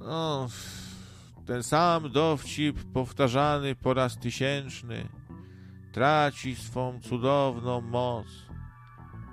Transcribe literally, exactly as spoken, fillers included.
No, ten sam dowcip powtarzany po raz tysięczny traci swą cudowną moc.